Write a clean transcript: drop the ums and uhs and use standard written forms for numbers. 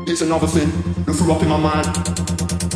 It's another thing that flew up in my mind.